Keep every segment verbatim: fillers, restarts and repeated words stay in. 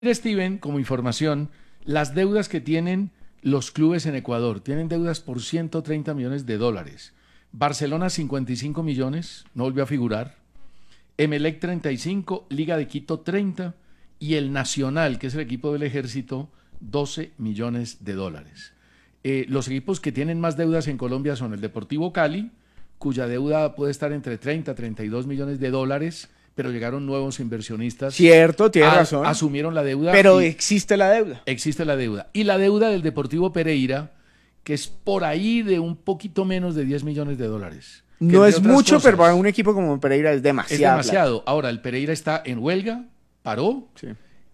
Steven, como información, las deudas que tienen los clubes en Ecuador. Tienen deudas por ciento treinta millones de dólares. Barcelona cincuenta y cinco millones, no volvió a figurar. Emelec treinta y cinco, Liga de Quito treinta y el Nacional, que es el equipo del Ejército, doce millones de dólares. Eh, los equipos que tienen más deudas en Colombia son el Deportivo Cali, cuya deuda puede estar entre treinta y treinta y dos millones de dólares, pero llegaron nuevos inversionistas. Cierto, tiene a, razón. Asumieron la deuda. Pero existe la deuda. Existe la deuda. Y la deuda del Deportivo Pereira, que es por ahí de un poquito menos de diez millones de dólares. No es mucho, cosas, pero para un equipo como Pereira es demasiado. Es demasiado. Plata. Ahora, el Pereira está en huelga, paró. Sí.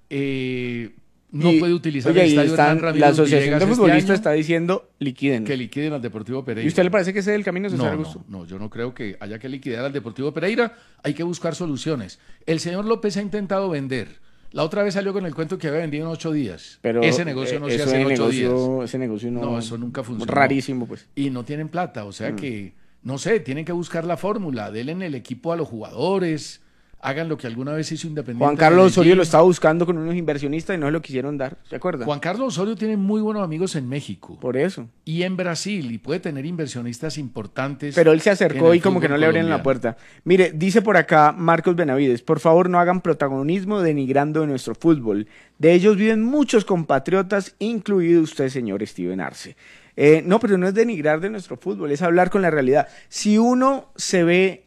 Eh, no y, puede utilizar oye, el estadio están, de Ramiro La Asociación Villegas de Futbolistas este está diciendo liquiden. Que liquiden al Deportivo Pereira. ¿Y usted le parece que ese es el camino, César no, Augusto? No, no, yo no creo que haya que liquidar al Deportivo Pereira. Hay que buscar soluciones. El señor López ha intentado vender. La otra vez salió con el cuento que había vendido en ocho días. Pero ese negocio no se hace en ocho días. Ese negocio no, no, eso nunca funcionó. Rarísimo, pues. Y no tienen plata, o sea mm. que, no sé, tienen que buscar la fórmula. Denle en el equipo a los jugadores, hagan lo que alguna vez hizo Independiente. Juan Carlos Osorio lo estaba buscando con unos inversionistas y no se lo quisieron dar, ¿se acuerda? Juan Carlos Osorio tiene muy buenos amigos en México. Por eso. Y en Brasil, y puede tener inversionistas importantes. Pero él se acercó y como que no le abren la puerta. Mire, dice por acá Marcos Benavides, por favor no hagan protagonismo denigrando de nuestro fútbol. De ellos viven muchos compatriotas, incluido usted, señor Steven Arce. Eh, no, pero no es denigrar de nuestro fútbol, es hablar con la realidad. Si uno se ve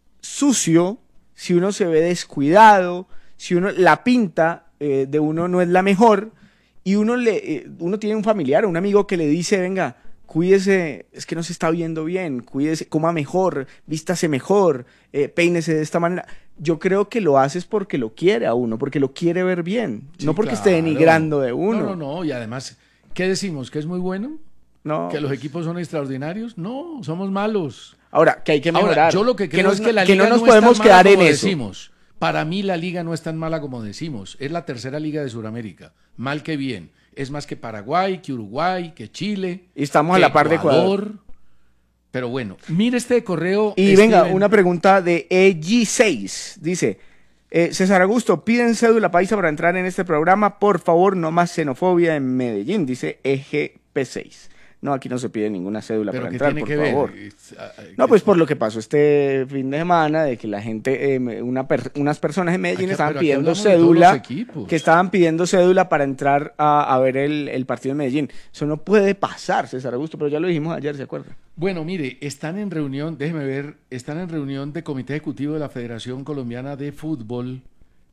sucio, si uno se ve descuidado, si uno la pinta eh, de uno no es la mejor y uno le eh, uno tiene un familiar o un amigo que le dice, venga, cuídese, es que no se está viendo bien, cuídese, coma mejor, vístase mejor, eh, peínese de esta manera. Yo creo que lo haces porque lo quiere a uno, porque lo quiere ver bien, sí, no porque claro. esté denigrando de uno. No, no, no, y además, ¿qué decimos? ¿Que es muy bueno? No. ¿Que los equipos son extraordinarios? No, somos malos. Ahora, que hay que mejorar. Ahora, yo lo que creo que es que la que liga no nos no podemos es tan quedar mala en como eso. Decimos. Para mí la liga no es tan mala como decimos. Es la tercera liga de Sudamérica. Mal que bien. Es más que Paraguay, que Uruguay, que Chile. Y estamos que a la par de Ecuador. Pero bueno, mire este correo. Y Steven. venga, una pregunta de E G seis. Dice, eh, César Augusto, piden cédula paisa para entrar en este programa. Por favor, no más xenofobia en Medellín. Dice E G P seis. No, aquí no se pide ninguna cédula ¿Pero para qué entrar, tiene por que favor. Ver? No, pues por lo que pasó este fin de semana, de que la gente, eh, una per, unas personas en Medellín Aquí, estaban pidiendo cédula, que estaban pidiendo cédula para entrar a, a ver el, el partido en Medellín. Eso no puede pasar, César Augusto, pero ya lo dijimos ayer, ¿se acuerda? Bueno, mire, están en reunión, déjeme ver, están en reunión de Comité Ejecutivo de la Federación Colombiana de Fútbol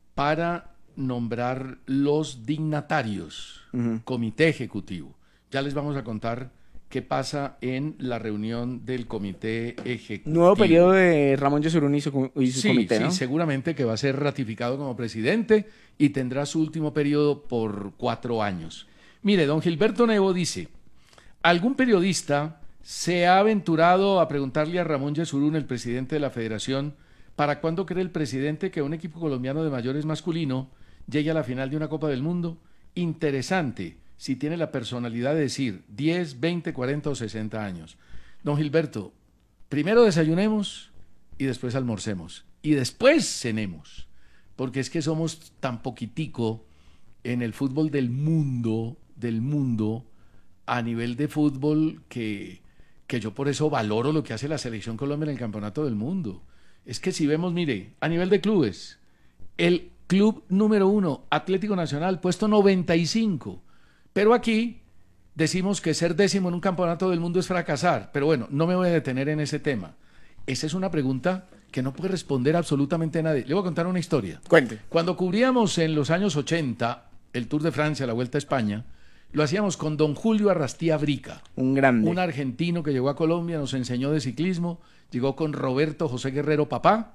para nombrar los dignatarios. Uh-huh. Comité Ejecutivo. Ya les vamos a contar qué pasa en la reunión del Comité Ejecutivo. Nuevo periodo de Ramón Yesurún y su, y su sí, comité, ¿no? Sí, seguramente que va a ser ratificado como presidente y tendrá su último periodo por cuatro años. Mire, don Gilberto Nevo dice, algún periodista se ha aventurado a preguntarle a Ramón Yesurún, el presidente de la federación, ¿para cuándo cree el presidente que un equipo colombiano de mayores masculino llegue a la final de una Copa del Mundo? Interesante. Si tiene la personalidad de decir diez, veinte, cuarenta o sesenta años. Don Gilberto, primero desayunemos y después almorcemos y después cenemos, porque es que somos tan poquitico en el fútbol del mundo, del mundo, a nivel de fútbol que, que yo por eso valoro lo que hace la Selección Colombia en el Campeonato del Mundo. Es que si vemos, mire, a nivel de clubes, el club número uno, Atlético Nacional, puesto noventa y cinco. Pero aquí decimos que ser décimo en un campeonato del mundo es fracasar. Pero bueno, no me voy a detener en ese tema. Esa es una pregunta que no puede responder absolutamente nadie. Le voy a contar una historia. Cuente. Cuando cubríamos en los años ochenta el Tour de Francia, la Vuelta a España, lo hacíamos con don Julio Arrastía Brica. Un grande. Un argentino que llegó a Colombia, nos enseñó de ciclismo, llegó con Roberto José Guerrero Papá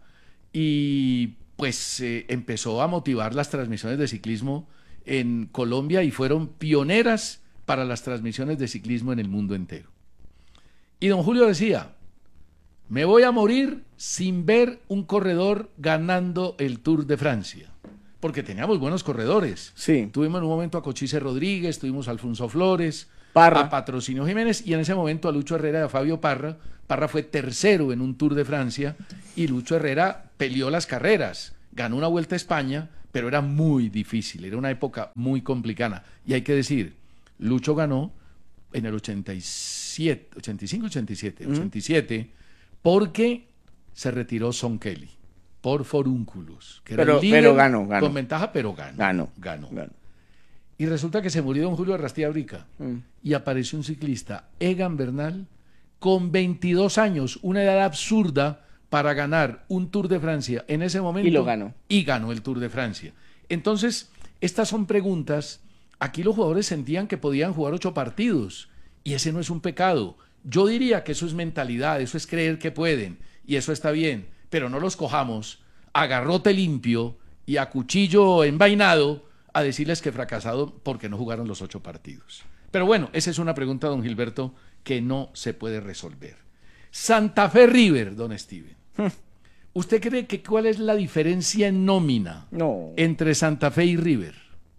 y pues eh, empezó a motivar las transmisiones de ciclismo en Colombia y fueron pioneras para las transmisiones de ciclismo en el mundo entero. Y don Julio decía, me voy a morir sin ver un corredor ganando el Tour de Francia, porque teníamos buenos corredores. Sí. Tuvimos en un momento a Cochise Rodríguez, tuvimos a Alfonso Flores, Parra. a Patrocinio Jiménez y en ese momento a Lucho Herrera y a Fabio Parra. Parra fue tercero en un Tour de Francia y Lucho Herrera peleó las carreras, ganó una Vuelta a España, pero era muy difícil, era una época muy complicada. Y hay que decir, Lucho ganó en el ochenta y siete, ochenta y cinco, ochenta y siete, uh-huh. ochenta y siete, porque se retiró Son Kelly por Forúnculos, que pero, era el líder pero ganó, ganó. con ventaja, pero ganó. Ganó. Ganó. ganó. Y resulta que se murió don Julio Arrastía Brica Mm. y apareció un ciclista, Egan Bernal, con veintidós años, una edad absurda para ganar un Tour de Francia en ese momento. Y lo ganó. Y ganó el Tour de Francia. Entonces, estas son preguntas. Aquí los jugadores sentían que podían jugar ocho partidos y ese no es un pecado. Yo diría que eso es mentalidad, eso es creer que pueden y eso está bien, pero no los cojamos a garrote limpio y a cuchillo envainado a decirles que fracasado porque no jugaron los ocho partidos. Pero bueno, esa es una pregunta, don Gilberto, que no se puede resolver. Santa Fe River, don Steven. ¿Usted cree que cuál es la diferencia en nómina no. entre Santa Fe y River?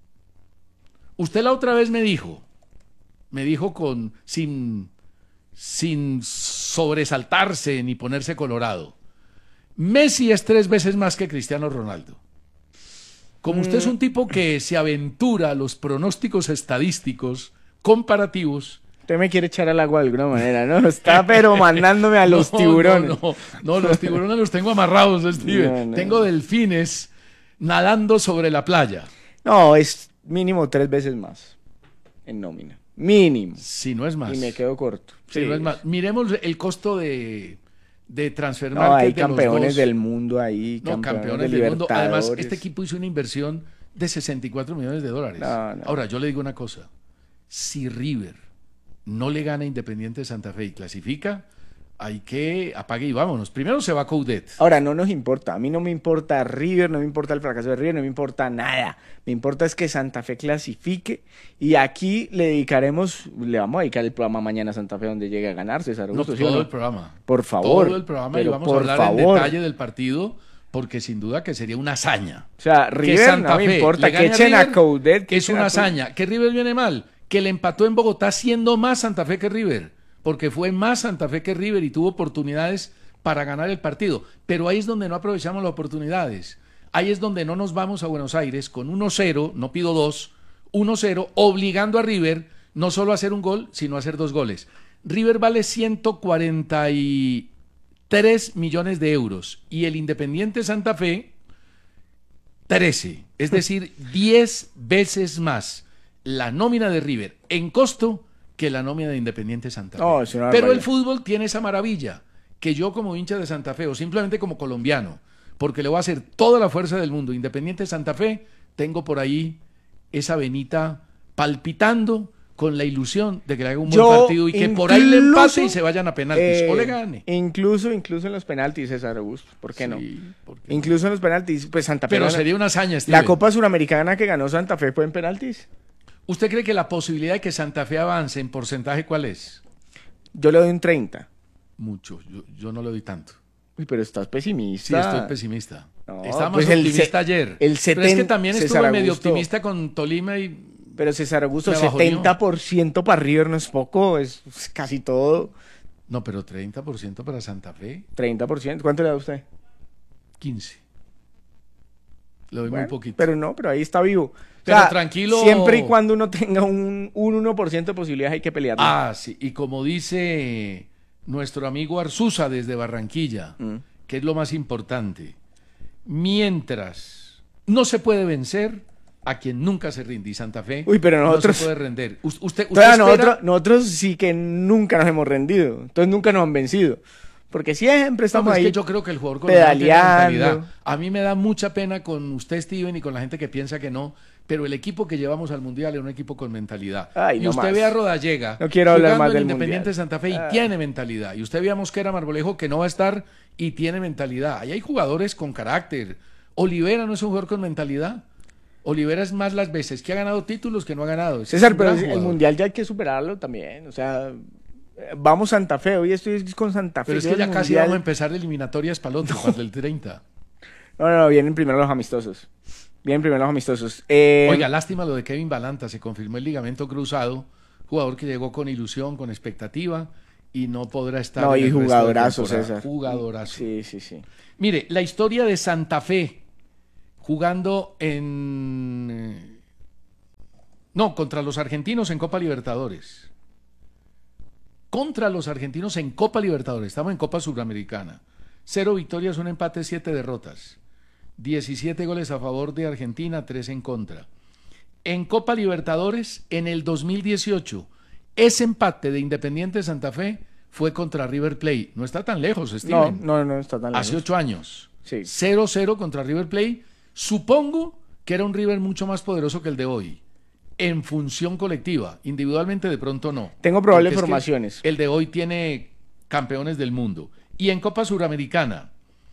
Usted la otra vez me dijo, me dijo con sin, sin sobresaltarse ni ponerse colorado, Messi es tres veces más que Cristiano Ronaldo. Como usted es un tipo que se aventura a los pronósticos estadísticos comparativos. Usted me quiere echar al agua de alguna manera, ¿no? Está pero mandándome a los no, tiburones. No, no, no, los tiburones los tengo amarrados, Steven. No, no. Tengo delfines nadando sobre la playa. No, es mínimo tres veces más en nómina. Mínimo. Si no es más. Y me quedo corto. Si sí. no es más. Miremos el costo de... de transfer market. No, hay de campeones del mundo ahí, no, campeones, campeones de del mundo. Además, este equipo hizo una inversión de sesenta y cuatro millones de dólares. No, no. Ahora, yo le digo una cosa. Si River no le gana a Independiente de Santa Fe y clasifica, hay que apague y vámonos. Primero se va Coudet. Ahora, no nos importa. A mí no me importa River, no me importa el fracaso de River, no me importa nada. Me importa es que Santa Fe clasifique y aquí le dedicaremos, le vamos a dedicar el programa mañana a Santa Fe donde llegue a ganar, César Augusto. No, todo ¿sí, no? el programa. Por favor. Todo el programa y vamos a hablar favor. en detalle del partido porque sin duda que sería una hazaña. O sea, River que Santa no me Fe importa, que a echen River, a Coudet. Que es una hazaña. Que River viene mal. Que le empató en Bogotá siendo más Santa Fe que River. Porque fue más Santa Fe que River y tuvo oportunidades para ganar el partido. Pero ahí es donde no aprovechamos las oportunidades. Ahí es donde no nos vamos a Buenos Aires con uno cero, no pido dos, uno cero, obligando a River no solo a hacer un gol, sino a hacer dos goles. River vale ciento cuarenta y tres millones de euros y el Independiente Santa Fe trece, es decir, diez veces más la nómina de River en costo que la nómina de Independiente Santa Fe. Oh, es una Pero barbaridad. el fútbol tiene esa maravilla que yo como hincha de Santa Fe o simplemente como colombiano, porque le voy a hacer toda la fuerza del mundo, Independiente Santa Fe, tengo por ahí esa venita palpitando con la ilusión de que le haga un yo buen partido y que incluso, por ahí le empate y se vayan a penaltis eh, o le gane. Incluso, incluso en los penaltis, César Augusto, ¿por qué sí, no? ¿por qué incluso no? en los penaltis, pues Santa Fe. Pero gana. sería una hazaña, Steven. La Copa Suramericana que ganó Santa Fe fue en penaltis. ¿Usted cree que la posibilidad de que Santa Fe avance en porcentaje cuál es? Yo le doy un treinta. Mucho, yo, yo no le doy tanto. Uy, pero estás pesimista. Sí, estoy pesimista. No, Estaba más pues optimista el, ayer. El setenta, pero es que también César estuve Augusto, medio optimista con Tolima y... Pero César Augusto, setenta por ciento para River no es poco, es, es casi todo. No, pero treinta por ciento para Santa Fe. treinta por ciento, ¿cuánto le da usted? quince. Le doy bueno, muy poquito. Pero no, pero ahí está vivo. Pero o sea, tranquilo. Siempre y cuando uno tenga un, un uno por ciento de posibilidades hay que pelear. Ah, sí. Y como dice nuestro amigo Arzusa desde Barranquilla, mm. que es lo más importante, mientras no se puede vencer a quien nunca se rinde. Y Santa Fe Uy, pero nosotros, no se puede render. Usted, usted, usted espera... nosotros, nosotros sí que nunca nos hemos rendido. Entonces nunca nos han vencido. Porque siempre estamos no, pues ahí es que yo creo que el jugador con pedaleando. A mí me da mucha pena con usted, Steven, y con la gente que piensa que no, pero el equipo que llevamos al Mundial es un equipo con mentalidad. Ay, y no usted más. ve a Rodallega no quiero hablar más en del Independiente Mundial. Santa Fe y ah. tiene mentalidad. Y usted ve a Mosquera Marmolejo que no va a estar y tiene mentalidad. Ahí hay jugadores con carácter. Olivera no es un jugador con mentalidad. Olivera es más las veces que ha ganado títulos que no ha ganado. Es César, pero el Mundial ya hay que superarlo también. O sea... Vamos Santa Fe, hoy estoy con Santa Fe. Pero es que ya casi mundial... vamos a empezar eliminatorias para el otro, no. para el treinta. No, no, no, vienen primero los amistosos. Vienen primero los amistosos. Eh... Oiga, lástima lo de Kevin Balanta, se confirmó el ligamento cruzado, jugador que llegó con ilusión, con expectativa y no podrá estar. No, en y el jugadorazo, resto de César. Jugadorazo. Sí, sí, sí. Mire, la historia de Santa Fe, jugando en... No, contra los argentinos en Copa Libertadores. Contra los argentinos en Copa Libertadores. Estamos en Copa Suramericana. Cero victorias, un empate, siete derrotas. diecisiete goles a favor de Argentina, tres en contra. En Copa Libertadores, en el dos mil dieciocho, ese empate de Independiente Santa Fe fue contra River Plate. No está tan lejos, Steven. No, no, no está tan lejos. Hace ocho años. Sí. cero cero contra River Plate. Supongo que era un River mucho más poderoso que el de hoy. En función colectiva. Individualmente de pronto no. Tengo probables formaciones. El de hoy tiene campeones del mundo. Y en Copa Suramericana,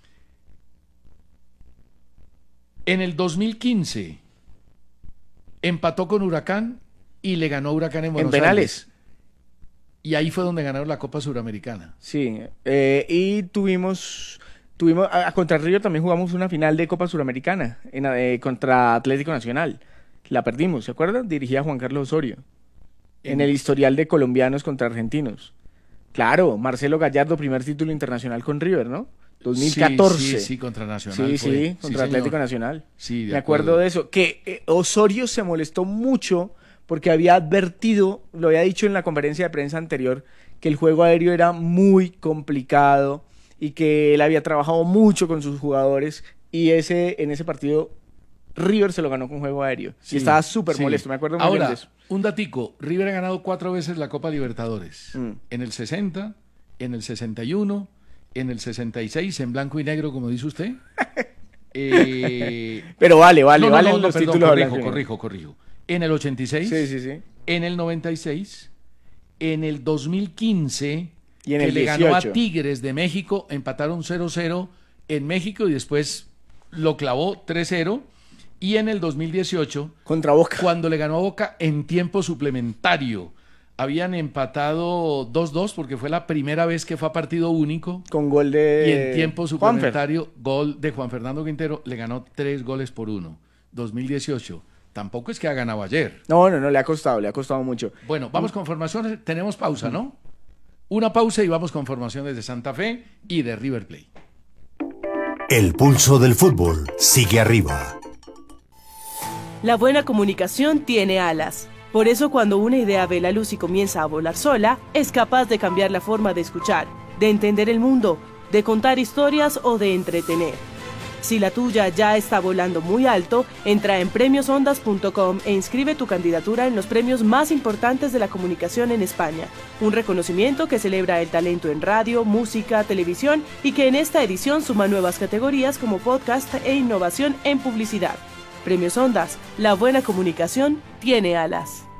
en el dos mil quince, empató con Huracán y le ganó a Huracán en Buenos en penales. Aires. Y ahí fue donde ganaron la Copa Suramericana. Sí, eh, y tuvimos, tuvimos a, a contra River también jugamos una final de Copa Suramericana en, eh, contra Atlético Nacional. La perdimos, ¿se acuerdan? Dirigía Juan Carlos Osorio. En, en el historial de colombianos contra argentinos. Claro, Marcelo Gallardo, primer título internacional con River, ¿no? dos mil catorce. Sí, sí, sí, contra Nacional. Sí, fue. sí, contra sí, Atlético señor. Nacional. Sí, de Me acuerdo. acuerdo de eso. Que eh, Osorio se molestó mucho porque había advertido, lo había dicho en la conferencia de prensa anterior, que el juego aéreo era muy complicado y que él había trabajado mucho con sus jugadores y ese en ese partido River se lo ganó con juego aéreo. Sí, y estaba súper sí. molesto, me acuerdo muy Ahora, bien de eso. Un datico, River ha ganado cuatro veces la Copa Libertadores. Mm. En el sesenta, en el sesenta y uno, en el sesenta y seis, en blanco y negro, como dice usted. eh... Pero vale, vale, no, no, vale no, no, los perdón, títulos. Corrijo, corrijo, corrijo. En el ochenta y seis, sí, sí, sí. En el noventa y seis, en el dos mil quince, y en que el le dieciocho. ganó a Tigres de México, empataron cero cero en México y después lo clavó tres cero. Y en el dos mil dieciocho, contra Boca, cuando le ganó a Boca en tiempo suplementario, habían empatado dos dos porque fue la primera vez que fue a partido único. Con gol de... Y en tiempo suplementario, Juanfer. Gol de Juan Fernando Quintero, le ganó tres goles por uno. dos mil dieciocho. Tampoco es que ha ganado ayer. No, no, no, le ha costado, le ha costado mucho. Bueno, vamos con formaciones. Tenemos pausa, ¿no? Una pausa y vamos con formaciones de Santa Fe y de River Plate. El pulso del fútbol sigue arriba. La buena comunicación tiene alas. Por eso cuando una idea ve la luz y comienza a volar sola, es capaz de cambiar la forma de escuchar, de entender el mundo, de contar historias o de entretener. Si la tuya ya está volando muy alto, entra en premios ondas punto com e inscribe tu candidatura en los premios más importantes de la comunicación en España. Un reconocimiento que celebra el talento en radio, música, televisión y que en esta edición suma nuevas categorías como podcast e innovación en publicidad. Premios Ondas, la buena comunicación tiene alas.